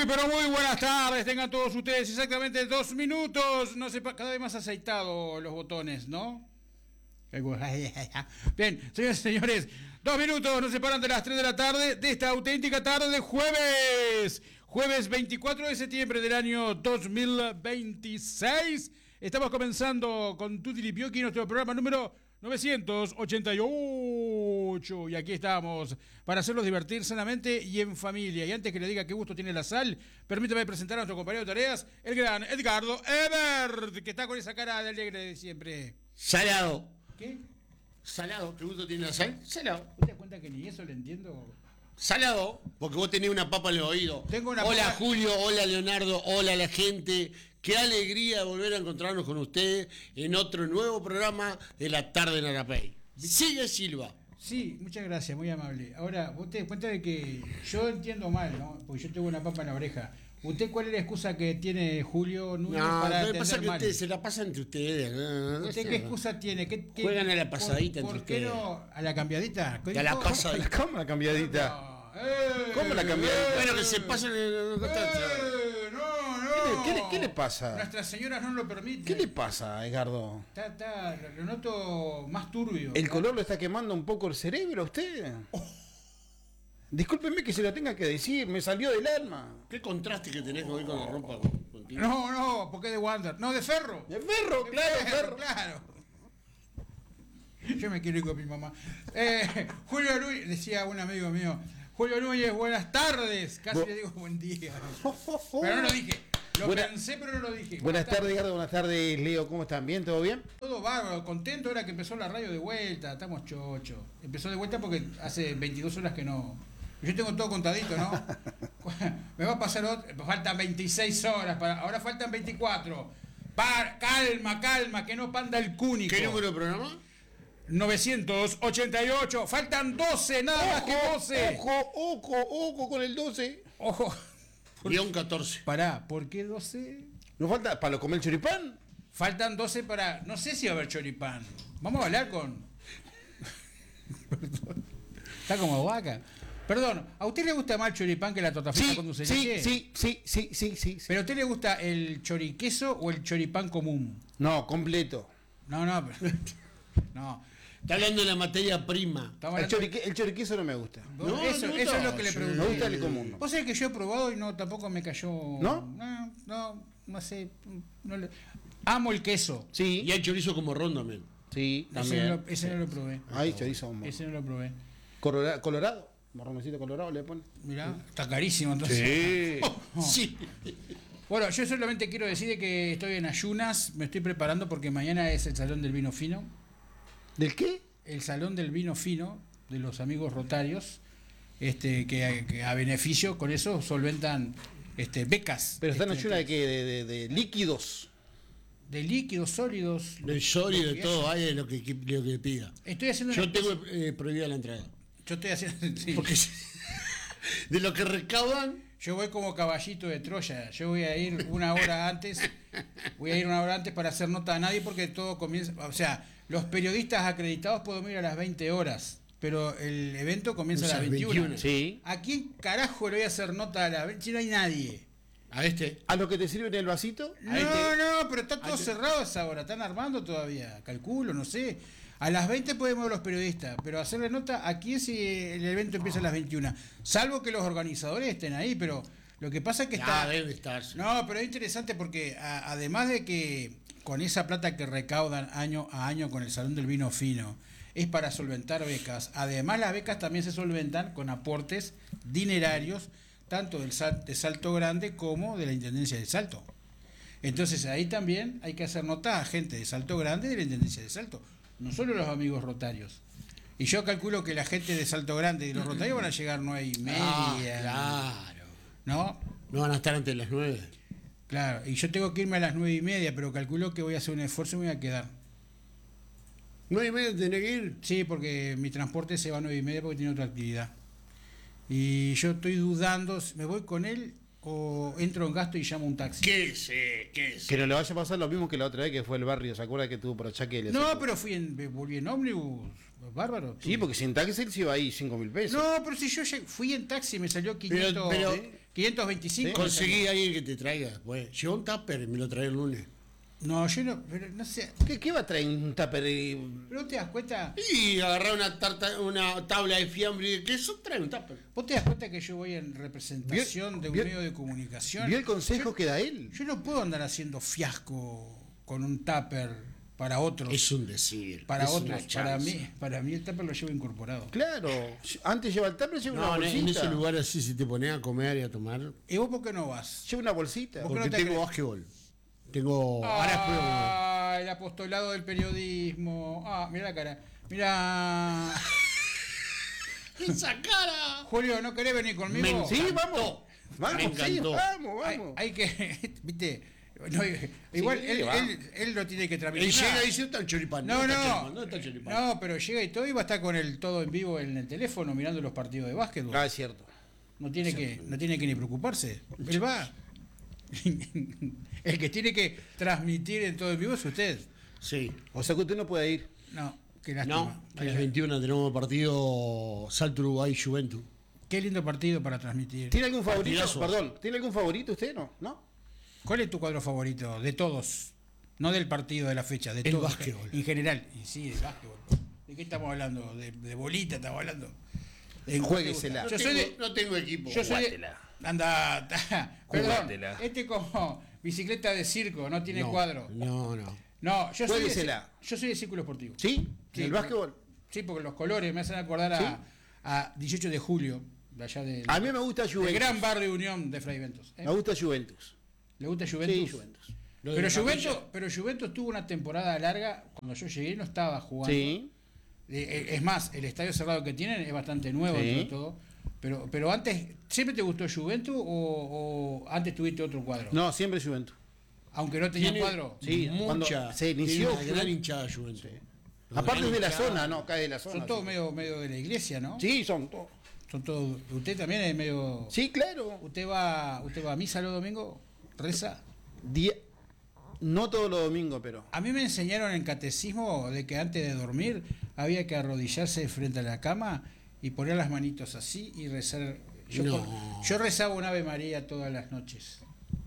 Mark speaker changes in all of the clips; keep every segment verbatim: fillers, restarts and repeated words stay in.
Speaker 1: pero muy buenas tardes, tengan todos ustedes exactamente dos minutos, no sé, cada vez más aceitado los botones, ¿no? Bien, señores y señores, dos minutos nos separan de las tres de la tarde de esta auténtica tarde de jueves, jueves veinticuatro de septiembre del año dos mil veintiséis. Estamos comenzando con Tutti di Piocchi, nuestro programa número novecientos ochenta y ocho, y aquí estamos para hacerlos divertir sanamente y en familia. Y antes que le diga qué gusto tiene la sal, permítame presentar a nuestro compañero de tareas, el gran Edgardo Ebert, que está con esa cara de alegre de siempre.
Speaker 2: Salado.
Speaker 1: ¿Qué?
Speaker 2: Salado. ¿Qué gusto tiene la sal? Salado.
Speaker 1: ¿Te das cuenta que ni eso le entiendo?
Speaker 2: Salado, porque vos tenés una papa en el oído.
Speaker 1: Tengo una
Speaker 2: hola
Speaker 1: papa...
Speaker 2: Julio, hola Leonardo, hola la gente. Qué alegría volver a encontrarnos con ustedes en otro nuevo programa de la tarde en Arapey. Sigue Silva.
Speaker 1: Sí, muchas gracias, muy amable. Ahora, vos te das cuenta de que yo entiendo mal, ¿no? Porque yo tengo una papa en la oreja. ¿Usted cuál es la excusa que tiene Julio Núñez
Speaker 2: No,
Speaker 1: para
Speaker 2: lo que pasa
Speaker 1: entender
Speaker 2: es que
Speaker 1: mal?
Speaker 2: ustedes se la pasan entre ustedes. No, no
Speaker 1: ¿Usted
Speaker 2: sé,
Speaker 1: qué
Speaker 2: no.
Speaker 1: excusa tiene? ¿Qué, qué,
Speaker 2: Juegan a la pasadita
Speaker 1: por,
Speaker 2: entre
Speaker 1: ¿por qué
Speaker 2: ustedes.
Speaker 1: no a la cambiadita?
Speaker 2: A la pasadita.
Speaker 3: ¿Cómo la cambiadita?
Speaker 1: No, eh,
Speaker 3: ¿Cómo la cambiadita?
Speaker 1: eh,
Speaker 2: Bueno, que se pasen el...
Speaker 1: eh, no, no.
Speaker 3: ¿Qué le, qué le- qué le pasa?
Speaker 1: Nuestras señoras no lo permiten.
Speaker 3: ¿Qué le pasa, Edgardo?
Speaker 1: Está, está, lo, lo noto más turbio.
Speaker 3: ¿El color le está quemando un poco el cerebro a usted? Discúlpeme que se lo tenga que decir, me salió del alma.
Speaker 2: Qué contraste que tenés hoy con la ropa contigo.
Speaker 1: No, no, porque es de Wander. No, de ferro.
Speaker 3: De ferro,
Speaker 1: De
Speaker 3: claro,
Speaker 1: ferro,
Speaker 3: ferro.
Speaker 1: claro. Yo me quiero ir con mi mamá. Eh, Julio Núñez, decía un amigo mío, Julio Núñez, buenas tardes. Casi
Speaker 3: Bu-
Speaker 1: le digo buen día. Pero no lo dije. Lo
Speaker 3: Buena-
Speaker 1: pensé, pero no lo dije.
Speaker 3: Buenas tardes, Edgardo, buenas tardes, Leo, ¿cómo están? ¿Bien? ¿Todo bien?
Speaker 1: Todo bárbaro, contento ahora que empezó la radio de vuelta, estamos chocho. Empezó de vuelta porque hace veintidós horas que no. Yo tengo todo contadito, ¿no? Me va a pasar otro, faltan veintiséis horas, para, ahora faltan veinticuatro. Par, calma, calma, que no panda el cúnico.
Speaker 2: ¿Qué número de programa?
Speaker 1: novecientos ochenta y ocho, faltan doce, nada más que doce.
Speaker 3: Ojo, ojo, ojo con el doce.
Speaker 1: Ojo.
Speaker 2: Guión catorce.
Speaker 1: Pará, ¿por qué doce?
Speaker 3: ¿Nos falta para lo comer choripán?
Speaker 1: Faltan doce para. No sé si va a haber choripán. Vamos a hablar con. Está como vaca. Perdón, ¿a usted le gusta más el choripán que la torta frita
Speaker 3: Sí,
Speaker 1: con dulce de
Speaker 3: sí,
Speaker 1: leche?
Speaker 3: sí, sí, sí, sí, sí, sí.
Speaker 1: ¿Pero a usted le gusta el choriqueso o el choripán común?
Speaker 3: No, completo.
Speaker 1: No, no, pero. No.
Speaker 2: Está hablando de la materia prima.
Speaker 1: Estamos
Speaker 3: El,
Speaker 1: hablando-
Speaker 3: chorique- el choriqueso no me gusta.
Speaker 2: No,
Speaker 1: eso,
Speaker 2: no,
Speaker 1: eso
Speaker 2: no,
Speaker 1: es lo que le
Speaker 2: sí.
Speaker 1: pregunté.
Speaker 3: Me gusta el común.
Speaker 1: Vos sabés que yo he probado y no tampoco me cayó.
Speaker 3: ¿No?
Speaker 1: No, no, no sé. No le- Amo el queso.
Speaker 3: Sí,
Speaker 2: Y hay chorizo como ronda, men.
Speaker 3: sí,
Speaker 1: Ese no,
Speaker 3: también.
Speaker 1: lo, ese no lo probé.
Speaker 3: Ay, chorizo. mo-
Speaker 1: Ese no lo probé.
Speaker 3: Colora- colorado, marroncito colorado le pone.
Speaker 1: Mirá, está carísimo entonces.
Speaker 2: Sí.
Speaker 1: Bueno, yo solamente quiero decir de que estoy en ayunas, me estoy preparando porque mañana es el Salón del Vino Fino.
Speaker 3: ¿Del qué?
Speaker 1: El Salón del Vino Fino de los amigos rotarios, este, que, que a beneficio con eso solventan este, becas.
Speaker 3: Pero está en
Speaker 1: este,
Speaker 3: ayuna de qué, de, de, de líquidos.
Speaker 1: de líquidos, sólidos.
Speaker 2: Del sol y de
Speaker 1: Lo que
Speaker 2: todo,
Speaker 1: haya.
Speaker 2: hay lo que, lo que pida.
Speaker 1: Estoy haciendo
Speaker 2: Yo
Speaker 1: una
Speaker 2: tengo eh, prohibida la entrada.
Speaker 1: Yo estoy haciendo. Sí.
Speaker 2: Porque de lo que recaudan,
Speaker 1: Yo voy como caballito de Troya. Yo voy a ir una hora antes. Voy a ir una hora antes para hacer nota a nadie porque todo comienza. O sea, los periodistas acreditados podemos ir a las veinte horas. Pero el evento comienza
Speaker 2: O sea,
Speaker 1: a las veintiuna.
Speaker 2: veintiuna.
Speaker 3: Sí.
Speaker 1: ¿A quién carajo le voy a hacer nota a las veinte si no hay nadie?
Speaker 2: a este,
Speaker 3: ¿A lo que te sirve en el vasito?
Speaker 1: No,
Speaker 2: Ahí te-
Speaker 1: no, pero está todo
Speaker 2: ahí te-
Speaker 1: cerrado a esa hora. Están armando todavía. Calculo, no sé. A las veinte podemos ir los periodistas, pero hacerle nota a quién si el evento empieza a las veintiuna. Salvo que los organizadores estén ahí, pero lo que pasa es que
Speaker 2: ya
Speaker 1: está.
Speaker 2: debe estar.
Speaker 1: No, pero es interesante porque a- además de que con esa plata que recaudan año a año con el Salón del Vino Fino es para solventar becas, además las becas también se solventan con aportes dinerarios tanto del Sal- de Salto Grande como de la Intendencia de Salto. Entonces ahí también hay que hacer nota a gente de Salto Grande y de la Intendencia de Salto, no solo los amigos rotarios. Y yo calculo que la gente de Salto Grande y los rotarios van a llegar nueve y media,
Speaker 2: Ah, claro.
Speaker 1: ¿no?
Speaker 2: No van a estar antes de las nueve.
Speaker 1: Claro, y yo tengo que irme a las nueve y media, pero calculo que voy a hacer un esfuerzo y me voy a quedar.
Speaker 2: ¿Nueve y media tenés que ir?
Speaker 1: Sí, porque mi transporte se va a nueve y media porque tiene otra actividad. Y yo estoy dudando, me voy con él o entro en gasto y llamo un taxi.
Speaker 2: ¿Qué sé? ¿Qué sé?
Speaker 3: Que no le vaya a pasar lo mismo que la otra vez que fue el barrio, ¿se acuerda que tuvo por allá que le
Speaker 1: No,
Speaker 3: sacó?
Speaker 1: pero fui en, volví en ómnibus, bárbaro.
Speaker 3: Sí, porque sin taxi él se iba ahí cinco mil pesos.
Speaker 1: No, pero si yo lleg- fui en taxi me salió quinientos,
Speaker 2: pero-
Speaker 1: quinientos veinticinco. me
Speaker 2: Conseguí
Speaker 1: salió.
Speaker 2: a alguien que te traiga. Bueno, llegó un tupper y me lo trae el lunes.
Speaker 1: No, yo no, pero no sé.
Speaker 3: ¿Qué, qué va a traer un tupper? y-
Speaker 1: ¿Pero vos te das cuenta?
Speaker 2: Y agarrar una tarta, una tabla de fiambre y de queso, trae un tupper.
Speaker 1: ¿Vos te das cuenta que yo voy en representación
Speaker 3: ¿Vio-
Speaker 1: de un
Speaker 3: vio-
Speaker 1: medio de comunicación?
Speaker 3: ¿Vio el consejo
Speaker 1: yo,
Speaker 3: que da él?
Speaker 1: yo no puedo andar haciendo fiasco con un tupper para otros.
Speaker 2: Es un decir.
Speaker 1: para
Speaker 2: es
Speaker 1: otros.
Speaker 2: una
Speaker 1: Para
Speaker 2: chanza.
Speaker 1: mí, para mí el tupper lo llevo incorporado.
Speaker 3: Claro, antes lleva el tupper, lleva
Speaker 2: No,
Speaker 3: una
Speaker 2: en-
Speaker 3: bolsita.
Speaker 2: en ese lugar así, si te pones a comer y a tomar.
Speaker 1: ¿Y vos por qué no vas?
Speaker 3: Lleva una bolsita.
Speaker 1: ¿Por qué
Speaker 2: Porque
Speaker 1: no te
Speaker 2: tengo
Speaker 1: crees?
Speaker 2: básquetbol. Tengo. Ahora después.
Speaker 1: Ah, el apostolado del periodismo. Ah, mira la cara. Mira.
Speaker 2: ¡Esa cara!
Speaker 1: Julio, ¿no querés venir conmigo?
Speaker 2: Me
Speaker 3: Sí,
Speaker 2: encantó.
Speaker 3: vamos. Vamos,
Speaker 2: Me
Speaker 3: sí,
Speaker 2: encantó.
Speaker 3: vamos,
Speaker 1: Hay,
Speaker 3: vamos.
Speaker 1: hay que, viste, no, igual
Speaker 3: Sí,
Speaker 1: él,
Speaker 3: vamos.
Speaker 1: él, él lo tiene que
Speaker 2: Él
Speaker 1: tramitar.
Speaker 2: llega y dice: ¿dónde está el choripán?
Speaker 1: No,
Speaker 2: ¿Dónde está el
Speaker 1: no,
Speaker 2: choripán? ¿Dónde está el choripán?
Speaker 1: no, pero llega y todo y va a estar con el todo en vivo en el teléfono mirando los partidos de básquetbol.
Speaker 3: Ah, es cierto.
Speaker 1: No tiene que, no tiene que ni preocuparse. Él va. El que tiene que transmitir en todo en vivo es usted.
Speaker 2: Sí.
Speaker 3: O sea que usted no puede ir.
Speaker 1: No, qué lástima.
Speaker 2: No, a
Speaker 1: Qué,
Speaker 2: las veintiuna tenemos partido Salto Uruguay Juventus.
Speaker 1: qué lindo partido para transmitir.
Speaker 3: ¿Tiene algún favorito?
Speaker 2: Partidazo.
Speaker 3: Perdón, ¿tiene algún favorito usted? No, ¿no?
Speaker 1: ¿Cuál es tu cuadro favorito? De todos. No del partido de la fecha, de
Speaker 2: El
Speaker 1: todos.
Speaker 2: básquetbol.
Speaker 1: En general. Y sí, de básquetbol. ¿De qué estamos hablando? ¿De, de bolita estamos hablando? ¿De-
Speaker 3: Juéguesela.
Speaker 1: Yo
Speaker 2: No
Speaker 1: soy
Speaker 2: tengo,
Speaker 1: de,
Speaker 2: no tengo equipo.
Speaker 1: yo soy de,
Speaker 3: Jugátela.
Speaker 1: anda, ta, perdón,
Speaker 3: Jugátela.
Speaker 1: este como bicicleta de circo, no tiene
Speaker 2: no,
Speaker 1: cuadro.
Speaker 2: No, no.
Speaker 1: No, yo soy, de,
Speaker 3: Juéguesela.
Speaker 1: yo soy de círculo esportivo.
Speaker 3: ¿Sí?
Speaker 1: Sí,
Speaker 3: ¿En el básquetbol?
Speaker 1: Sí, porque los colores me hacen acordar a,
Speaker 3: ¿Sí?
Speaker 1: a dieciocho de julio, de allá del,
Speaker 3: A mí me gusta
Speaker 1: del
Speaker 3: Juventus.
Speaker 1: gran barrio Unión de Fray Ventos. ¿eh?
Speaker 3: Me gusta Juventus.
Speaker 1: ¿Le gusta Juventus?
Speaker 3: Sí, Juventus.
Speaker 2: Lo de
Speaker 1: Pero
Speaker 2: la
Speaker 1: Juventus,
Speaker 2: capilla.
Speaker 1: pero Juventus tuvo una temporada larga, cuando yo llegué no estaba jugando.
Speaker 3: Sí.
Speaker 1: Eh, eh, es más, el estadio cerrado que tienen es bastante nuevo
Speaker 3: Sí.
Speaker 1: dentro de todo. Pero, pero antes, ¿siempre te gustó Juventus o, o antes tuviste otro cuadro?
Speaker 3: No, siempre Juventus.
Speaker 1: Aunque no tenía
Speaker 2: Tiene
Speaker 1: cuadro.
Speaker 3: Sí, cuando
Speaker 2: mucha,
Speaker 3: se inició
Speaker 2: tiene una gran
Speaker 3: Juventus.
Speaker 2: hinchada Juventus. Una
Speaker 3: Aparte
Speaker 2: gran
Speaker 3: es de la
Speaker 2: hinchada.
Speaker 3: zona, ¿no? Cae de la zona.
Speaker 1: Son todos
Speaker 3: sí.
Speaker 1: medio, medio de la iglesia, ¿no?
Speaker 3: Sí, son todos.
Speaker 1: Son todos. Usted también es medio.
Speaker 3: Sí, claro.
Speaker 1: ¿Usted va, usted va a misa los domingos? ¿Reza?
Speaker 3: Día- No todos los domingos, pero.
Speaker 1: A mí me enseñaron en catecismo de que antes de dormir había que arrodillarse frente a la cama y poner las manitos así y rezar. Yo,
Speaker 2: No.
Speaker 1: por- yo rezaba un Ave María todas las noches.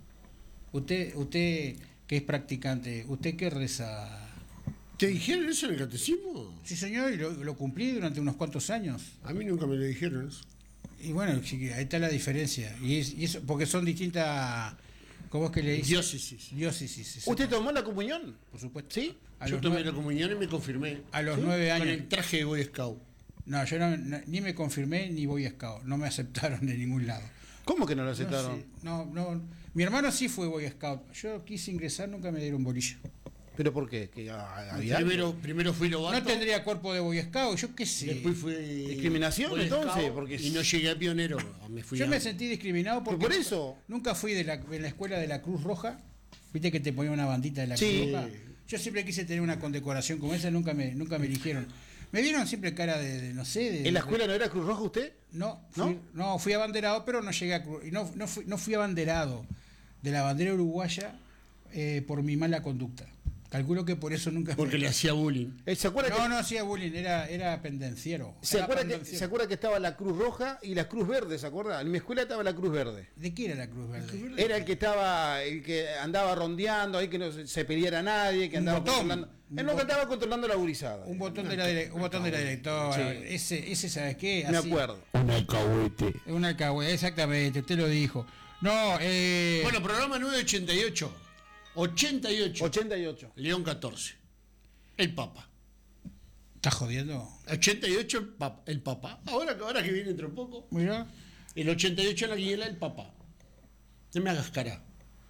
Speaker 1: Usted, usted que es practicante, ¿usted qué reza?
Speaker 2: ¿Te dijeron eso en el catecismo?
Speaker 1: Sí, señor, y lo, lo cumplí durante unos cuantos años.
Speaker 2: A mí nunca me lo dijeron eso.
Speaker 1: Y bueno, sí que ahí está la diferencia. Y, es- y eso, porque son distintas. ¿Cómo es que le dicen?
Speaker 2: Diócesis.
Speaker 1: Diócesis.
Speaker 3: ¿Usted
Speaker 1: exacto.
Speaker 3: tomó la comunión?
Speaker 1: Por supuesto.
Speaker 3: Sí.
Speaker 1: A
Speaker 2: Yo
Speaker 1: los,
Speaker 2: tomé
Speaker 1: nueve,
Speaker 2: la comunión y me confirmé.
Speaker 1: a los
Speaker 2: ¿Sí?
Speaker 1: nueve
Speaker 2: Con
Speaker 1: años.
Speaker 2: el traje de Boy Scout.
Speaker 1: No, yo no- no- ni me confirmé ni voy a scout. No me aceptaron de ningún lado.
Speaker 3: ¿Cómo que no lo
Speaker 1: No,
Speaker 3: aceptaron?
Speaker 1: sé, no, no. Mi hermano sí fue Boy Scout. Yo quise ingresar, nunca me dieron bolilla.
Speaker 3: ¿Pero por qué? ¿Que ah, había
Speaker 2: Primero, primero fui lobato.
Speaker 1: No tendría cuerpo de Boy Scout, yo qué sé.
Speaker 2: Después fui.
Speaker 3: Discriminación,
Speaker 2: Boy
Speaker 3: entonces,
Speaker 2: Scout,
Speaker 3: porque-
Speaker 2: Y no llegué a pionero. Me fui
Speaker 1: Yo
Speaker 2: a-
Speaker 1: me sentí discriminado porque
Speaker 3: Pero por eso.
Speaker 1: nunca fui de la, en la escuela de la Cruz Roja. Viste que te ponía una bandita de la
Speaker 3: Sí.
Speaker 1: Cruz Roja. Yo siempre quise tener una condecoración como esa, nunca me, nunca me eligieron. Me vieron siempre cara de, de, no sé. De,
Speaker 3: ¿En la
Speaker 1: de-
Speaker 3: escuela no era Cruz Roja usted?
Speaker 1: No,
Speaker 3: ¿No?
Speaker 1: fui, ¿No? fui abanderado, pero no llegué a Cruz- y no, no, fui, no fui abanderado de la bandera uruguaya eh, por mi mala conducta. Calculo que por eso nunca
Speaker 2: Porque
Speaker 1: me-
Speaker 2: le hacía bullying.
Speaker 3: Eh, ¿Se acuerda,
Speaker 1: No,
Speaker 3: que,
Speaker 1: no hacía bullying, era, era pendenciero.
Speaker 3: ¿se,
Speaker 1: Era
Speaker 3: acuerda que,
Speaker 1: pendenciero.
Speaker 3: ¿Se acuerda que estaba la Cruz Roja y la Cruz Verde? ¿Se acuerda? En mi escuela estaba la Cruz Verde.
Speaker 1: ¿De qué era la Cruz Verde?
Speaker 3: Era el que estaba, el que andaba rondeando ahí, que no se, se peleara a nadie, que
Speaker 1: Un
Speaker 3: andaba
Speaker 1: botón.
Speaker 3: controlando.
Speaker 1: Un
Speaker 3: Él no que
Speaker 1: botón.
Speaker 3: andaba controlando la gurizada.
Speaker 1: Un botón de la, dire- un botón de la directora.
Speaker 3: Sí.
Speaker 1: Ese, ese, ¿sabes qué?
Speaker 3: Me
Speaker 1: Así-
Speaker 3: acuerdo.
Speaker 2: Un alcahuete.
Speaker 1: Un alcahuete, exactamente, usted lo dijo. No, eh.
Speaker 2: Bueno, programa nueve ochenta y ocho. ochenta y ocho.
Speaker 3: ochenta y ocho.
Speaker 2: León catorce. El Papa.
Speaker 1: ¿Estás jodiendo?
Speaker 2: ochenta y ocho el Papa. El Papa. Ahora, ahora que viene dentro de poco.
Speaker 1: Mira.
Speaker 2: El ochenta y ocho en la quiniela el Papa. No me hagas cara.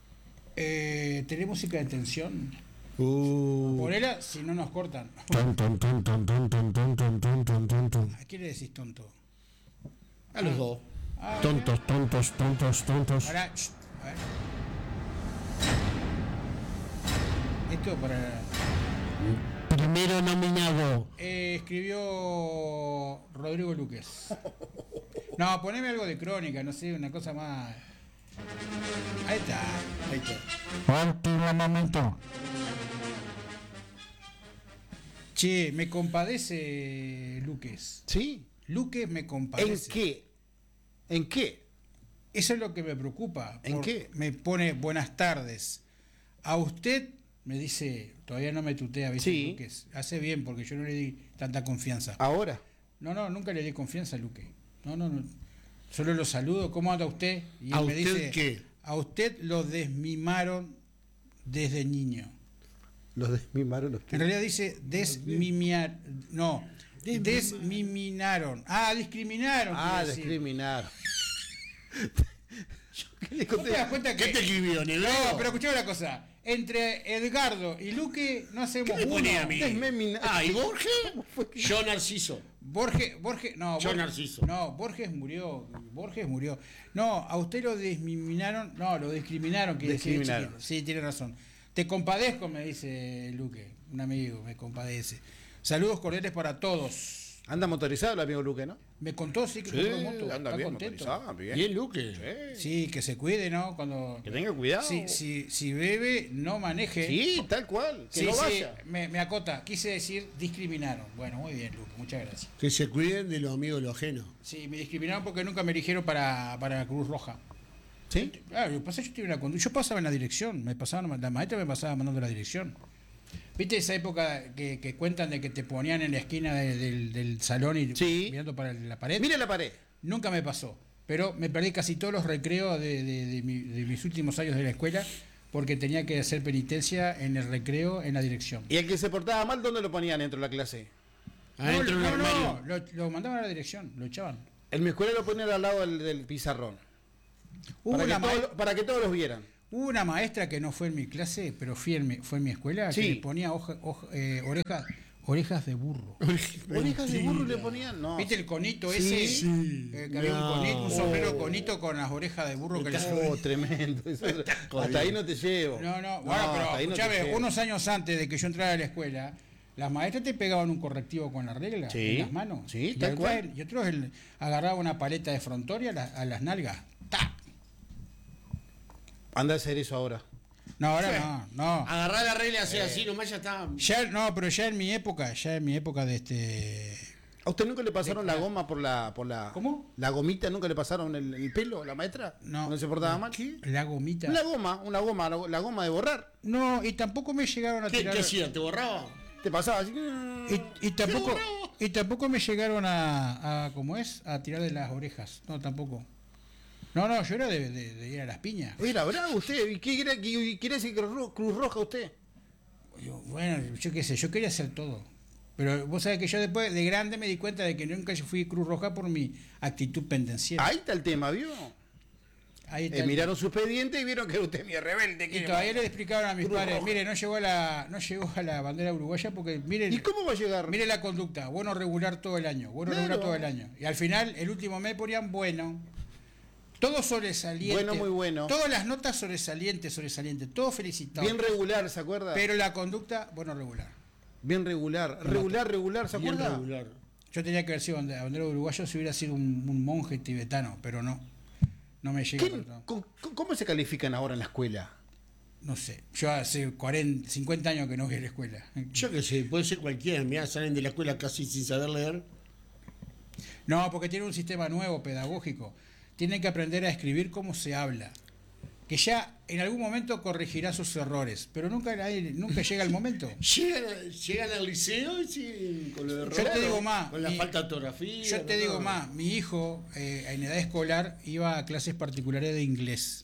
Speaker 1: Eh, ¿Tenés música de tensión?
Speaker 2: Uh.
Speaker 1: Ponela si no nos cortan.
Speaker 2: Ton, ton, ton, ton, ton, ton, ton, ton, ton, ton, ton, ton.
Speaker 1: ¿A quién le decís tonto?
Speaker 2: A los dos.
Speaker 1: Ah,
Speaker 2: Tontos, tontos, tontos, tontos.
Speaker 1: Ahora, shh, a ver. Esto para.
Speaker 2: Primero nominado.
Speaker 1: Eh, escribió Rodrigo Luques. No, poneme algo de crónica, no sé, una cosa más. Ahí está.
Speaker 2: Ahí está.
Speaker 1: Último momento. Che, me compadece Luques.
Speaker 3: ¿Sí?
Speaker 1: Luques me
Speaker 3: ¿En
Speaker 1: compadece.
Speaker 3: qué? ¿En qué?
Speaker 1: Eso es lo que me preocupa.
Speaker 3: ¿En
Speaker 1: por-
Speaker 3: qué?
Speaker 1: Me pone buenas tardes. A usted me dice, todavía no me tutea, ¿viste,
Speaker 3: Sí.
Speaker 1: Luques? Hace bien porque yo no le di tanta confianza.
Speaker 3: Ahora.
Speaker 1: No, no, nunca le di confianza a Luque. No, no, no. Solo lo saludo. ¿Cómo anda usted? Y
Speaker 2: ¿A
Speaker 1: él me
Speaker 2: usted
Speaker 1: dice,
Speaker 2: qué?
Speaker 1: a usted lo desmimaron desde niño.
Speaker 3: Los desmimaron los
Speaker 1: En realidad dice desmimiar, no, desmiminaron. Ah, discriminaron.
Speaker 3: Ah,
Speaker 1: quiere decir.
Speaker 3: discriminar. ¿Qué le
Speaker 1: ¿No te
Speaker 3: conté?
Speaker 1: das cuenta que...
Speaker 2: ¿Qué te escribió, negro?
Speaker 1: No, pero escuchame una cosa. Entre Edgardo y Luque no hacemos
Speaker 2: ¿Qué le ponía
Speaker 1: uno.
Speaker 2: a mí?
Speaker 3: Desmemina-
Speaker 2: Ah, ¿y Borges?
Speaker 3: fue que-
Speaker 2: Yo Narciso.
Speaker 1: Borges, Borges, no,
Speaker 2: Yo
Speaker 1: Borges-
Speaker 2: Narciso.
Speaker 1: No, Borges murió. Borges murió. No, a usted lo desmiminaron, no, lo discriminaron. quiere decir,
Speaker 3: Discriminaron.
Speaker 1: chiquito. Sí, tiene razón. Te compadezco, me dice Luque, un amigo, me compadece. Saludos cordiales para todos.
Speaker 3: Anda motorizado el amigo Luque, ¿no?
Speaker 1: Me contó, sí, que
Speaker 3: Sí,
Speaker 1: compró moto.
Speaker 3: anda
Speaker 1: Está
Speaker 3: bien
Speaker 1: contento.
Speaker 3: motorizado, bien.
Speaker 2: Bien, Luque.
Speaker 3: Sí.
Speaker 1: Sí, que se cuide, ¿no? Cuando...
Speaker 3: Que tenga cuidado.
Speaker 1: Si, si, si bebe, no maneje.
Speaker 3: Sí, tal cual. Que
Speaker 1: Sí,
Speaker 3: no
Speaker 1: sí,
Speaker 3: vaya.
Speaker 1: me, me acota. Quise decir discriminaron. Bueno, muy bien, Luque, muchas gracias.
Speaker 2: Que se cuiden de los amigos de los ajenos.
Speaker 1: Sí, me discriminaron porque nunca me eligieron para, para Cruz Roja.
Speaker 3: ¿Sí?
Speaker 1: Claro, lo que pasa es que yo tenía una conducta. Yo pasaba en la dirección, me pasaban, la maestra me pasaba mandando la dirección. ¿Viste esa época que, que cuentan de que te ponían en la esquina de- del, del salón y
Speaker 3: Sí.
Speaker 1: mirando para la pared?
Speaker 3: Mire la pared.
Speaker 1: Nunca me pasó, pero me perdí casi todos los recreos de, de- de mi- de mis últimos años de la escuela porque tenía que hacer penitencia en el recreo en la dirección.
Speaker 3: ¿Y el que se portaba mal, dónde lo ponían dentro de la clase?
Speaker 2: Adentro
Speaker 1: no,
Speaker 2: de un
Speaker 1: no,
Speaker 2: armario.
Speaker 1: no, lo, lo mandaban a la dirección, lo echaban.
Speaker 3: En mi escuela lo ponían al lado del, del pizarrón.
Speaker 1: Hubo
Speaker 3: Para que,
Speaker 1: una,
Speaker 3: todos,
Speaker 1: ma-
Speaker 3: lo- para que todos los vieran.
Speaker 1: hubo una maestra que no fue en mi clase, pero fui en mi- fue en mi escuela,
Speaker 3: Sí.
Speaker 1: que le ponía hoja- hoja- eh, orejas, orejas de burro.
Speaker 3: ¿Orejas de burro le ponían? No.
Speaker 1: ¿Viste el conito
Speaker 3: Sí,
Speaker 1: ese?
Speaker 2: sí.
Speaker 1: Eh, que había un
Speaker 2: No.
Speaker 1: conito, un sombrero
Speaker 3: Oh.
Speaker 1: conito con las orejas de burro que le
Speaker 3: Oh, tremendo. Eso- hasta
Speaker 2: jodido.
Speaker 3: ahí no te llevo.
Speaker 1: No, no, bueno,
Speaker 3: hasta
Speaker 1: pero
Speaker 3: ahí no te
Speaker 1: escuchame,
Speaker 3: llevo.
Speaker 1: unos años antes de que yo entrara a la escuela, las maestras te pegaban un correctivo con la regla
Speaker 3: Sí,
Speaker 1: en las manos.
Speaker 3: sí,
Speaker 1: y
Speaker 3: tal
Speaker 1: otros-
Speaker 3: cual.
Speaker 1: Y otros el- agarraban una paleta de frontoria a, la- a las nalgas. ¡Tac!
Speaker 3: Anda a hacer eso ahora.
Speaker 1: No, ahora no, no.
Speaker 2: Agarrar la regla y hacer así, nomás ya está.
Speaker 1: Ya, no, pero ya en mi época, ya en mi época de este...
Speaker 3: ¿A usted nunca le pasaron la goma por la, por la.
Speaker 1: ¿Cómo?
Speaker 3: ¿La gomita nunca le pasaron el, el pelo a la maestra?
Speaker 1: No.
Speaker 3: ¿No se portaba mal?
Speaker 1: La gomita.
Speaker 3: Una goma, una goma, la, la goma de borrar.
Speaker 1: No, y tampoco me llegaron a
Speaker 2: ¿Qué,
Speaker 1: tirar...
Speaker 2: qué hacía? ¿Te borraba?
Speaker 3: Te pasaba así.
Speaker 1: Y, y tampoco y tampoco me llegaron a, a ¿cómo es? A tirar de las orejas. No, tampoco. No, no, yo era de, de- de ir a las piñas.
Speaker 3: Era bravo usted. ¿Y qué quiere, qué quiere decir Cruz Ro- Cruz Roja usted?
Speaker 1: Yo, bueno, yo qué sé, yo quería hacer todo. Pero vos sabés que yo después de grande me di cuenta de que nunca yo fui Cruz Roja por mi actitud pendenciera.
Speaker 3: Ahí está el tema, ¿vio?
Speaker 1: Ahí está
Speaker 3: Eh,
Speaker 1: el-
Speaker 3: miraron su expediente y vieron que usted es mi rebelde.
Speaker 1: y
Speaker 3: que-
Speaker 1: todavía le explicaron a mis
Speaker 3: Cruz
Speaker 1: padres,
Speaker 3: Roja.
Speaker 1: mire, no llegó a la no llegó a la bandera uruguaya porque miren,
Speaker 3: ¿Y cómo va a llegar?
Speaker 1: mire la conducta, bueno regular todo el año, bueno
Speaker 3: Claro.
Speaker 1: regular todo el año. Y al final, el último mes ponían bueno. Todo sobresaliente.
Speaker 3: Bueno, muy bueno.
Speaker 1: Todas las notas sobresalientes, sobresalientes, todo felicitado.
Speaker 3: Bien regular, ¿se acuerda?
Speaker 1: Pero la conducta, bueno, regular.
Speaker 3: Bien regular. Regular, regular, ¿se
Speaker 2: Bien
Speaker 3: acuerda?
Speaker 2: regular.
Speaker 1: Yo tenía que haber sido bande- bandera uruguayo si hubiera sido un, un monje tibetano, pero no. No me llega
Speaker 3: ¿Qué-
Speaker 1: para todo.
Speaker 3: con- con- ¿Cómo se califican ahora en la escuela?
Speaker 1: No sé. Yo hace cuarenta, cincuenta años que no voy a la escuela.
Speaker 2: Yo qué sé, puede ser cualquiera. Mirá, salen de la escuela casi sin saber leer.
Speaker 1: No, porque tiene un sistema nuevo pedagógico. Tienen que aprender a escribir cómo se habla. Que ya en algún momento corregirá sus errores, pero nunca, nadie- nunca llega el momento.
Speaker 2: Llegan, llegan al liceo y siguen con lo de
Speaker 1: Yo te digo más,
Speaker 2: Con la
Speaker 1: mi-
Speaker 2: falta de ortografía.
Speaker 1: Yo te
Speaker 2: con
Speaker 1: digo
Speaker 2: todo.
Speaker 1: más, mi hijo eh, en edad escolar iba a clases particulares de inglés.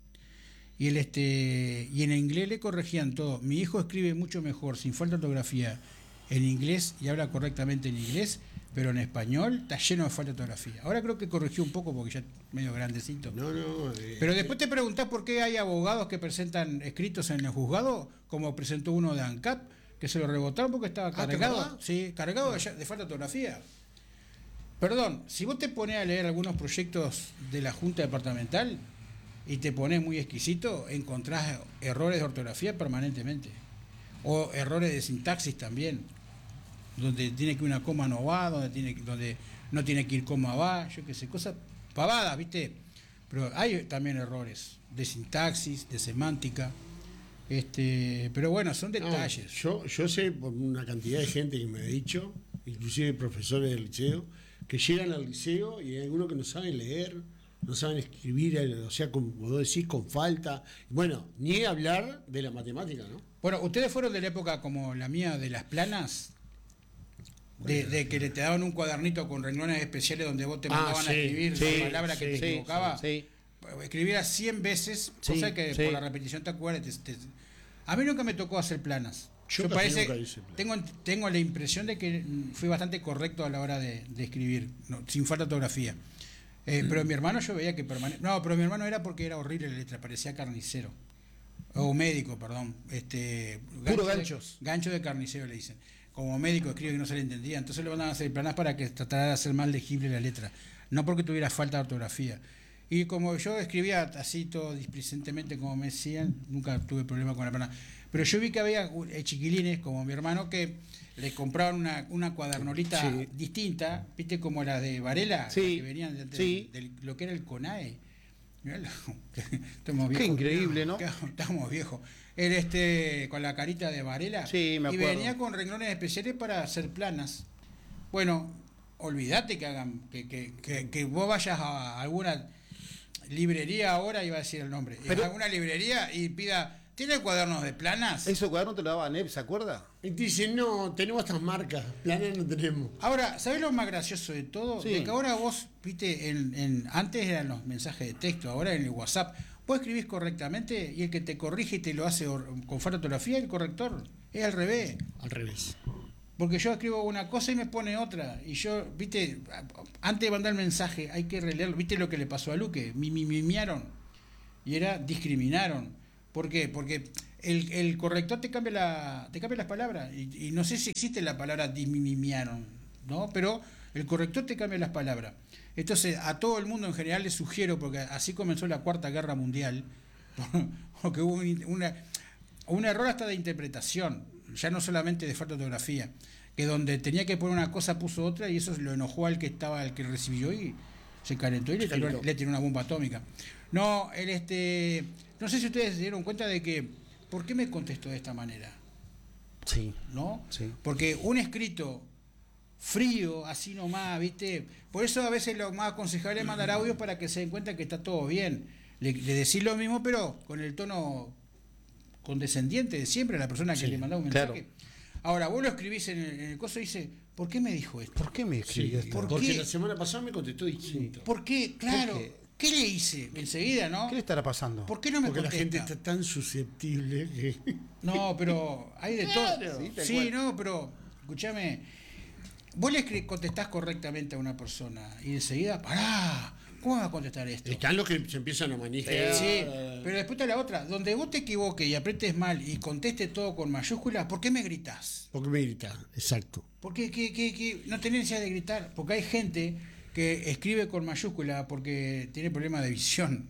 Speaker 1: Y el este y en inglés le corregían todo. Mi hijo escribe mucho mejor, sin falta de ortografía, en inglés y habla correctamente en inglés, pero en español está lleno de falta de ortografía. Ahora creo que corrigió un poco porque ya es medio grandecito.
Speaker 2: No, no. eh,
Speaker 1: Pero después te preguntás por qué hay abogados que presentan escritos en el juzgado, como presentó uno de ANCAP, que se lo rebotaron porque estaba
Speaker 2: Ah, ¿te
Speaker 1: cargado,
Speaker 2: acordás?
Speaker 1: sí, cargado de, de falta de ortografía. Perdón, si vos te pones a leer algunos proyectos de la Junta Departamental y te pones muy exquisito, encontrás errores de ortografía permanentemente. O errores de sintaxis también, donde tiene que una coma no va, donde, tiene, donde no tiene que ir coma va, yo qué sé, cosas pavadas, ¿viste? pero hay también errores de sintaxis, de semántica, este, pero bueno, son detalles.
Speaker 2: No, yo, yo sé por una cantidad de gente que me ha dicho, inclusive profesores del liceo, que llegan al liceo y hay algunos que no saben leer, no saben escribir, o sea, como vos decís, con falta. Bueno, ni hablar de la matemática, ¿no?
Speaker 1: Bueno, ustedes fueron de la época como la mía de las planas, de, de que le te daban un cuadernito con renglones especiales donde vos te mandaban
Speaker 2: Ah,
Speaker 1: a
Speaker 2: sí,
Speaker 1: escribir
Speaker 3: sí,
Speaker 1: la palabra que
Speaker 3: sí,
Speaker 1: te equivocaba.
Speaker 3: sí.
Speaker 1: Escribía cien veces,
Speaker 3: Sí,
Speaker 1: cosa que
Speaker 3: sí.
Speaker 1: por la repetición te acuerdas. Te- te- A mí nunca me tocó hacer planas.
Speaker 2: Yo
Speaker 1: Yo,
Speaker 2: casi
Speaker 1: parece,
Speaker 2: nunca hice planas.
Speaker 1: tengo, tengo la impresión de que mm, fui bastante correcto a la hora de, de escribir, no, sin falta de ortografía. Eh, pero mi hermano yo veía que permanece. No, pero mi hermano era porque era horrible la letra, parecía carnicero. O médico, perdón. Este,
Speaker 3: Puro
Speaker 1: de-
Speaker 3: ganchos.
Speaker 1: gancho de carnicero le dicen. Como médico escribe que no se le entendía. Entonces le mandaban a hacer planas para que tratara de hacer más legible la letra. No porque tuviera falta de ortografía. Y como yo escribía así todo displicentemente como me decían, nunca tuve problema con la plana. Pero yo vi que había eh, chiquilines como mi hermano que le compraban una, una cuadernolita
Speaker 3: Sí.
Speaker 1: distinta, viste, como las de Varela,
Speaker 3: Sí,
Speaker 1: que venían de, de-
Speaker 3: sí.
Speaker 1: de lo que era el CONAE. Mirá lo- estamos
Speaker 3: Qué
Speaker 1: viejos.
Speaker 3: increíble, ¿no?
Speaker 1: Estamos viejos. Era este, con la carita de Varela.
Speaker 3: Sí, me
Speaker 1: y
Speaker 3: acuerdo.
Speaker 1: venía con renglones especiales para hacer planas. Bueno, olvídate que hagan, que, que, que, que vos vayas a alguna librería ahora, iba a decir el nombre,
Speaker 3: Pero-
Speaker 1: a alguna librería y pida, ¿tiene cuadernos de planas?
Speaker 3: Ese cuaderno te lo daba Neb, ¿se acuerda?
Speaker 2: Y te dicen, no, tenemos estas marcas, planas no tenemos.
Speaker 1: Ahora, ¿sabés lo más gracioso de todo?
Speaker 3: Sí.
Speaker 1: De que ahora vos, viste, en, en, antes eran los mensajes de texto, ahora en el WhatsApp, vos escribís correctamente y el que te corrige y te lo hace or- con falta de ortografía, el corrector, es al revés.
Speaker 2: Al revés.
Speaker 1: Porque yo escribo una cosa y me pone otra. Y yo, viste, antes de mandar el mensaje hay que releerlo. ¿Viste lo que le pasó a Luque? Mimimiaron. Y era discriminaron. ¿Por qué? Porque el, el corrector te cambia la te cambia las palabras. Y, y no sé si existe la palabra dismimiaron, ¿no? Pero el corrector te cambia las palabras. Entonces, a todo el mundo en general les sugiero, porque así comenzó la Cuarta Guerra Mundial, porque hubo un, una, un error hasta de interpretación, ya no solamente de falta de ortografía, que donde tenía que poner una cosa puso otra y eso lo enojó al que estaba, al que recibió y se calentó y le tiró,
Speaker 2: calentó.
Speaker 1: le tiró una bomba atómica. No, él este, no sé si ustedes se dieron cuenta de que, ¿por qué me contestó de esta manera?
Speaker 3: Sí.
Speaker 1: ¿No?
Speaker 3: Sí.
Speaker 1: Porque un escrito frío, así nomás, ¿viste? Por eso a veces lo más aconsejable es mandar audios para que se den cuenta que está todo bien. Le, le decís lo mismo, pero con el tono condescendiente de siempre a la persona que
Speaker 2: Sí,
Speaker 1: le mandaba un mensaje.
Speaker 3: claro.
Speaker 1: Ahora, vos lo escribís en el, en el coso y dice, ¿por qué me dijo esto?
Speaker 3: ¿Por qué me escribió
Speaker 2: Sí,
Speaker 3: esto?
Speaker 1: ¿Por
Speaker 2: porque
Speaker 1: qué?
Speaker 2: la semana pasada me contestó distinto.
Speaker 1: ¿Por qué? Claro.
Speaker 3: ¿Por qué?
Speaker 1: ¿Qué le hice? Enseguida, ¿no?
Speaker 3: ¿Qué le estará pasando?
Speaker 1: ¿Por qué no me
Speaker 2: Porque la
Speaker 1: contesta?
Speaker 2: gente está tan susceptible que...
Speaker 1: No, pero hay de
Speaker 2: Claro.
Speaker 1: todo.
Speaker 3: Sí, tal
Speaker 1: Sí,
Speaker 3: cual.
Speaker 1: no, pero escúchame. Vos le escri- contestás correctamente a una persona y enseguida, pará, ¿cómo va a contestar esto?
Speaker 2: Están los que se empiezan a manejar.
Speaker 1: Sí, pero después está la otra. Donde vos te equivoques y apretes mal y contestes todo con mayúsculas, ¿por qué me gritás?
Speaker 2: Porque me grita, exacto.
Speaker 1: ¿Por qué, qué- qué- qué? No tenés necesidad de gritar? Porque hay gente que escribe con mayúsculas porque tiene problemas de visión.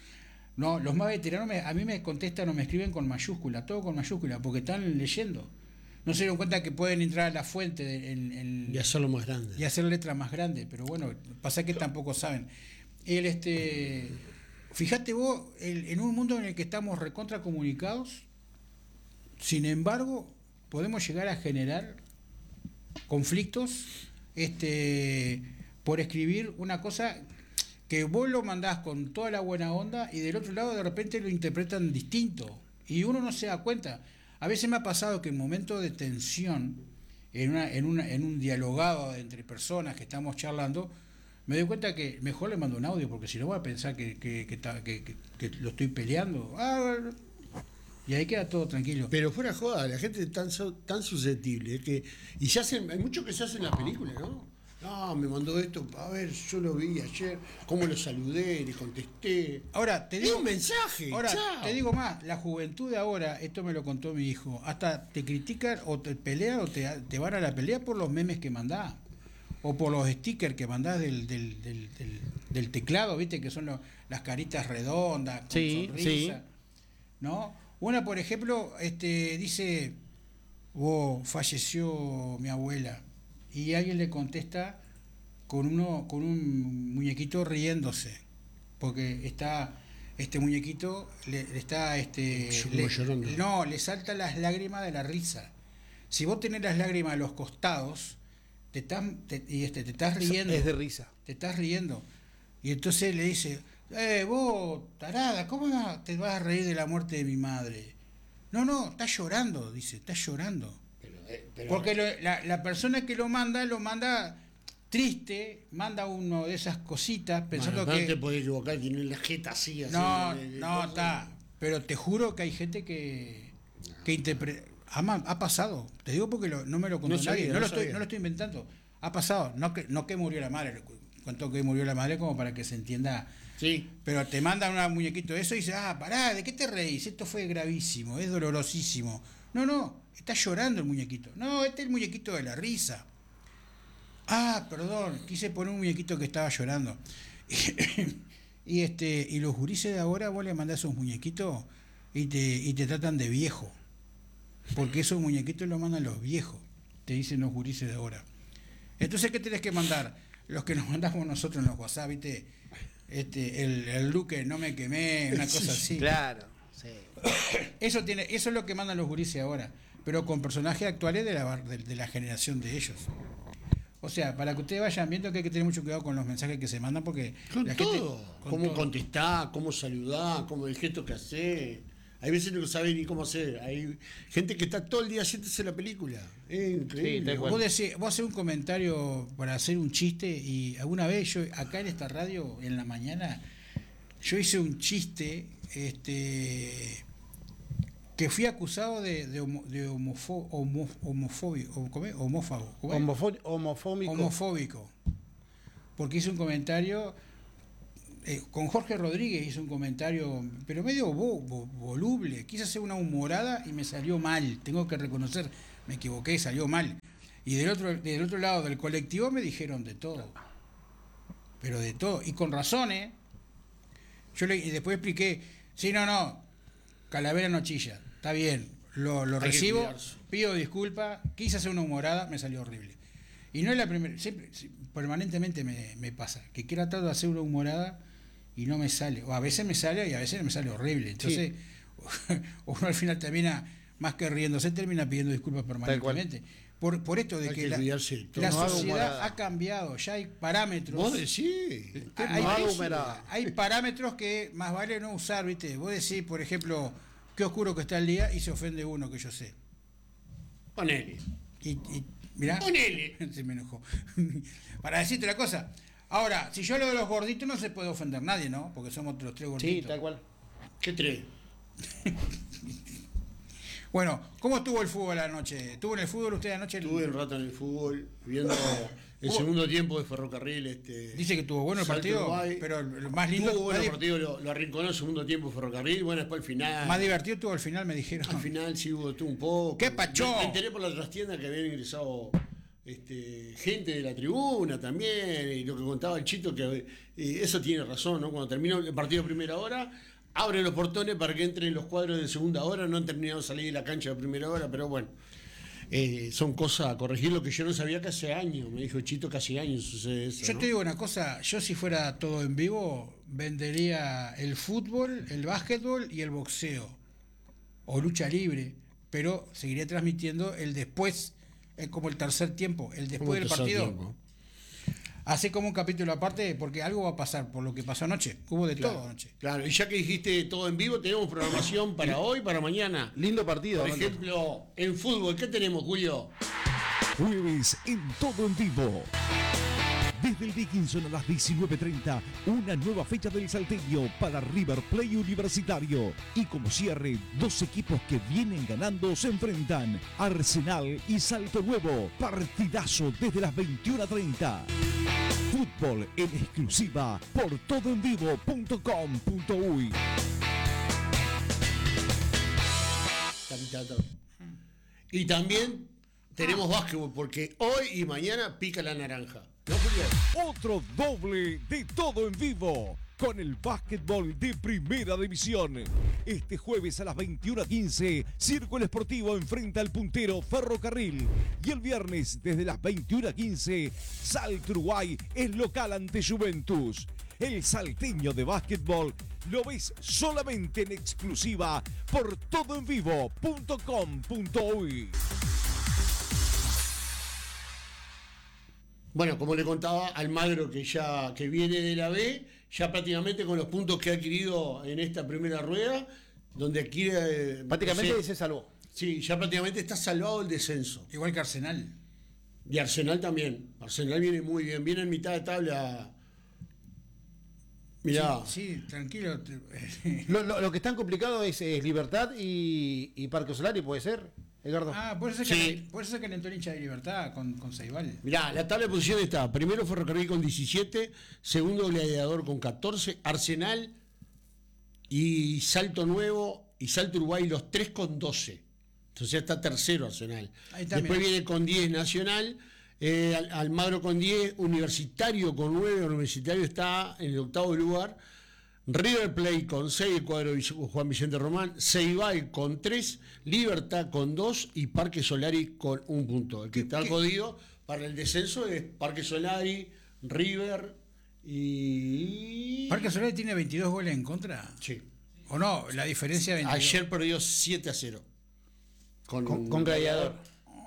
Speaker 1: No, los más veteranos me- a mí me contestan o me escriben con mayúsculas, todo con mayúsculas, porque están leyendo. No se dieron cuenta que pueden entrar a la fuente de- en, en-
Speaker 2: Y hacerlo más grande.
Speaker 1: y hacer letras más grandes, pero bueno, pasa que tampoco saben. El este, fíjate vos, el- en un mundo en el que estamos recontra comunicados, sin embargo, podemos llegar a generar conflictos este, por escribir una cosa que vos lo mandás con toda la buena onda y del otro lado de repente lo interpretan distinto y uno no se da cuenta. A veces me ha pasado que en momentos de tensión, en, una, en, una, en un dialogado entre personas que estamos charlando, me doy cuenta que mejor le mando un audio, porque si no voy a pensar que, que, que, ta- que- que- que lo estoy peleando. Ah, y ahí queda todo tranquilo.
Speaker 2: Pero fuera joda, la gente es tan, so- tan susceptible que. Y se hacen, hay muchos que se hacen las películas, ¿no? No, me mandó esto, a ver, yo lo vi ayer, cómo lo saludé, le contesté.
Speaker 1: Ahora, te
Speaker 2: Es
Speaker 1: digo,
Speaker 2: un mensaje.
Speaker 1: ahora
Speaker 2: chao.
Speaker 1: te digo más, la juventud de ahora, esto me lo contó mi hijo, hasta te critican o te pelean o te, te van a la pelea por los memes que mandás. O por los stickers que mandás del, del, del, del- del teclado, viste, que son lo- las caritas redondas, con
Speaker 3: Sí,
Speaker 1: sonrisa. ¿No? Una, por ejemplo, este, dice, oh, falleció mi abuela. Y alguien le contesta con uno, con un muñequito riéndose. porque está este muñequito, le, le está este le, no, le saltan las lágrimas de la risa. Si vos tenés las lágrimas a los costados, te estás te, y este te estás riendo.
Speaker 3: Es de risa.
Speaker 1: Te estás riendo. Y entonces le dice, eh, vos, tarada, ¿cómo te vas a reír de la muerte de mi madre? No, no, estás llorando, dice, estás llorando.
Speaker 2: Pero, eh, pero,
Speaker 1: Porque lo, la, la persona que lo manda, lo manda triste, manda uno de esas cositas pensando
Speaker 2: bueno, no
Speaker 1: que...
Speaker 2: te podés equivocar, tiene la jeta así. así
Speaker 1: No,
Speaker 2: de, de
Speaker 1: no, está. Pero te juro que hay gente que, que interpreta... Ha, ha pasado, te digo porque lo, no me lo contó
Speaker 2: no
Speaker 1: nadie,
Speaker 2: sabía,
Speaker 1: no,
Speaker 2: no
Speaker 1: lo estoy,
Speaker 2: sabía.
Speaker 1: no lo estoy inventando. Ha pasado, no que, no que murió la madre, cuento que murió la madre como para que se entienda.
Speaker 2: Sí.
Speaker 1: Pero te mandan un muñequito de eso y dices, ah, pará, ¿de qué te reís? Esto fue gravísimo, es dolorosísimo. No, no, está llorando el muñequito. No, este es el muñequito de la risa. Ah, perdón, quise poner un muñequito que estaba llorando. y este y los gurises de ahora, vos le mandás esos muñequitos y te, y te tratan de viejo. Porque esos muñequitos los mandan los viejos, te dicen los gurises de ahora. Entonces, ¿qué tenés que mandar? Los que nos mandamos nosotros en los WhatsApp, ¿viste? Este, el, el Luque, no me quemé, una cosa así.
Speaker 3: Claro, sí.
Speaker 1: Eso tiene, eso es lo que mandan los gurises ahora, pero con personajes actuales de la, de, de la generación de ellos. O sea, para que ustedes vayan viendo que hay que tener mucho cuidado con los mensajes que se mandan, porque
Speaker 2: Con
Speaker 1: la
Speaker 2: todo.
Speaker 1: gente, con
Speaker 2: cómo
Speaker 1: todo.
Speaker 2: contestar, cómo saludar, cómo el gesto que hacer. Hay veces no sabe ni cómo hacer. Hay gente que está todo el día haciéndose la película. Es increíble.
Speaker 3: Sí, tal cual.
Speaker 1: Vos decís, vos haces un comentario para hacer un chiste y alguna vez yo acá en esta radio en la mañana yo hice un chiste este que fui acusado de, de, homo, de homofo, homo, homofóbico, ¿cómo es? Homófago, ¿cómo es?
Speaker 3: Homofo- homofóbico.
Speaker 1: Homofóbico. Porque hice un comentario eh, con Jorge Rodríguez, hizo un comentario, pero medio vo, vo, voluble. Quise hacer una humorada y me salió mal. Tengo que reconocer, me equivoqué, salió mal. Y del otro, del otro lado del colectivo me dijeron de todo. Pero de todo. Y con razones. Yo le, y después expliqué, sí, no, no, Calavera no chilla. Está bien, lo, lo recibo, pido disculpas, quise hacer una humorada, me salió horrible. Y no es la primera, siempre, permanentemente me, me pasa, que quiero tratar de hacer una humorada y no me sale. O a veces me sale y a veces me sale horrible. Entonces, sí. Uno al final termina, más que riéndose, termina pidiendo disculpas permanentemente. Por, por esto de
Speaker 2: hay
Speaker 1: que,
Speaker 2: que
Speaker 1: la,
Speaker 2: cuidarse,
Speaker 1: la
Speaker 3: no
Speaker 1: sociedad ha cambiado, ya hay parámetros.
Speaker 2: Vos decís.
Speaker 1: Hay,
Speaker 3: no
Speaker 1: hay,
Speaker 3: humorada.
Speaker 1: hay parámetros que más vale no usar, ¿viste? Vos decís, por ejemplo, qué oscuro que está el día y se ofende uno que yo sé.
Speaker 2: Ponele.
Speaker 1: Y, y mirá,
Speaker 2: Ponele.
Speaker 1: se me enojó. Para decirte la cosa. Ahora, si yo hablo de los gorditos no se puede ofender nadie, ¿no? Porque somos los tres gorditos.
Speaker 3: Sí, tal cual.
Speaker 2: ¿Qué tres?
Speaker 1: Bueno, ¿cómo estuvo el fútbol anoche? ¿Estuvo en el fútbol usted anoche?
Speaker 2: Estuve un rato en el fútbol viendo el segundo tiempo de Ferrocarril. Este,
Speaker 1: Dice que estuvo bueno el
Speaker 2: Salto
Speaker 1: partido,
Speaker 2: Uruguay.
Speaker 1: pero lo más lindo...
Speaker 2: Estuvo bueno
Speaker 1: más
Speaker 2: el
Speaker 1: di-
Speaker 2: partido, lo, lo arrinconó el segundo tiempo Ferrocarril. Bueno, después al final.
Speaker 1: Más divertido estuvo al final, me dijeron.
Speaker 2: Al final sí hubo tuvo un poco.
Speaker 1: ¡Qué pachó!
Speaker 2: Me, me enteré por la trastienda que habían ingresado este, gente de la tribuna también. Y lo que contaba el Chito, que eh, eso tiene razón, ¿no? Cuando terminó el partido de primera hora, abren los portones para que entren los cuadros de segunda hora. No han terminado de salir de la cancha de primera hora, pero bueno. Eh, son cosas a corregir, lo que yo no sabía que hace años. Me dijo Chito que hace años sucede eso.
Speaker 1: Yo
Speaker 2: ¿no?
Speaker 1: te digo una cosa, yo si fuera todo en vivo, vendería el fútbol, el básquetbol y el boxeo. O lucha libre, pero seguiría transmitiendo el después, eh, como el tercer tiempo, el
Speaker 2: Como
Speaker 1: después del
Speaker 2: tercer
Speaker 1: partido.
Speaker 2: tiempo.
Speaker 1: Así como un capítulo aparte, porque algo va a pasar por lo que pasó anoche. Hubo de
Speaker 2: Claro,
Speaker 1: todo anoche.
Speaker 2: claro, y ya que dijiste todo en vivo, tenemos programación para hoy, para mañana.
Speaker 3: Lindo partido.
Speaker 2: Por
Speaker 3: Armando.
Speaker 2: ejemplo, en fútbol, ¿qué tenemos, Julio?
Speaker 4: Jueves en todo en vivo. Desde el Dickinson a las diecinueve treinta, una nueva fecha del Salteño para River Plate Universitario. Y como cierre, dos equipos que vienen ganando se enfrentan. Arsenal y Salto Nuevo. Partidazo desde las veintiuna treinta. Fútbol en exclusiva por todo en vivo punto com punto uy.
Speaker 2: Y también tenemos básquetbol, porque hoy y mañana pica la naranja. ¿No, Julio?
Speaker 4: Otro doble de todo en vivo. con el básquetbol de Primera División. Este jueves a las veintiuna quince, Círculo Esportivo enfrenta al puntero Ferrocarril. Y el viernes desde las veintiuna quince, Salto Uruguay es local ante Juventus. El salteño de básquetbol lo ves solamente en exclusiva por todo en vivo punto com punto uy.
Speaker 2: Bueno, como le contaba, Almagro que ya que viene de la B, ya prácticamente con los puntos que ha adquirido en esta primera rueda, donde adquiere... eh,
Speaker 3: Prácticamente
Speaker 2: no sé,
Speaker 3: se salvó.
Speaker 2: sí, ya prácticamente está salvado el descenso.
Speaker 1: Igual que Arsenal.
Speaker 2: Y Arsenal también. Arsenal viene muy bien, viene en mitad de tabla. Mirá.
Speaker 1: Sí, sí, tranquilo.
Speaker 3: Lo, lo, lo que están complicado es, es Libertad y, y Parque Solari, ¿puede ser, Edgardo?
Speaker 1: Ah, por eso se
Speaker 2: Sí.
Speaker 1: calentó, por eso se calentó el hincha de Libertad con, con Ceibal.
Speaker 2: Mirá, la tabla de posiciones está: primero Ferrocarril con diecisiete, segundo Gladiador con catorce, Arsenal y Salto Nuevo y Salto Uruguay los tres con doce. Entonces ya está tercero Arsenal.
Speaker 1: Ahí está,
Speaker 2: Después
Speaker 1: mirá.
Speaker 2: viene con diez Nacional, eh, Al- Almagro con diez, Universitario con nueve, Universitario está en el octavo lugar, River Plate con seis, el cuadro de Juan Vicente Román, Ceibal con tres, Libertad con dos y Parque Solari con un punto. El que está
Speaker 1: qué?
Speaker 2: jodido para el descenso es Parque Solari, River y...
Speaker 1: Parque Solari tiene veintidós goles en contra.
Speaker 2: Sí.
Speaker 1: ¿O no? La diferencia de veintidós.
Speaker 2: Ayer perdió siete a cero. Con,
Speaker 3: Con, con Gladiador.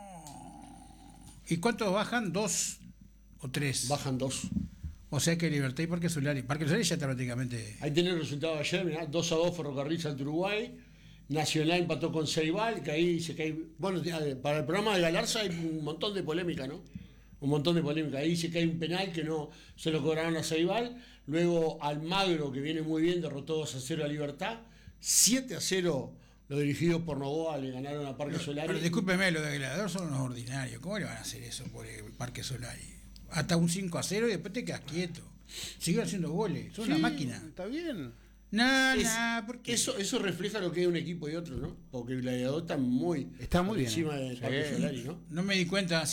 Speaker 1: ¿Y cuántos bajan? ¿Dos o tres?
Speaker 2: Bajan dos.
Speaker 1: O sea que Libertad y Parque Solari. Parque Solari ya está prácticamente...
Speaker 2: Ahí tenés el resultado de ayer, mirá, dos a dos Ferrocarril Salto Uruguay. Nacional empató con Ceibal, que ahí se cae. Bueno, para el programa de Galarza hay un montón de polémica, ¿no? Un montón de polémica. Ahí dice que hay un penal que no se lo cobraron a Ceibal. Luego Almagro, que viene muy bien, derrotó dos a cero a Libertad. siete a cero los dirigidos por Novoa le ganaron a Parque Solari.
Speaker 1: Pero discúlpeme, los de Gladiador son unos ordinarios. ¿Cómo le van a hacer eso por el Parque Solari? Hasta un cinco a cero y después te quedas quieto. Siguen haciendo goles. Son una
Speaker 3: Sí,
Speaker 1: máquina.
Speaker 3: Está bien.
Speaker 1: No,
Speaker 2: Es-
Speaker 1: no, porque...
Speaker 2: eso, eso refleja lo que es un equipo y otro, ¿no? Porque el Gladiador está muy,
Speaker 3: Está muy
Speaker 2: por
Speaker 3: bien,
Speaker 2: encima
Speaker 3: eh.
Speaker 2: de
Speaker 3: Sí.
Speaker 2: Parque Solari, ¿no?
Speaker 1: No me di cuenta.